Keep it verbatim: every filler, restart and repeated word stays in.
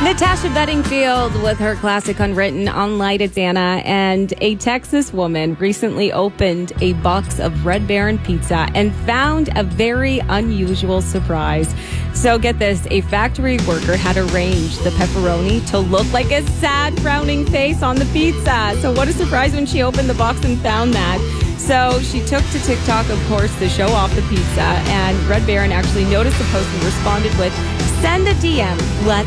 Natasha Bedingfield with her classic Unwritten on Light It's Anna. And a Texas woman recently opened a box of Red Baron pizza and found a very unusual surprise. So get this, a factory worker had arranged the pepperoni to look like a sad frowning face on the pizza. So what a surprise when she opened the box and found that. So she took to TikTok, of course, to show off the pizza. And Red Baron actually noticed the post and responded with, "Send a D M. Let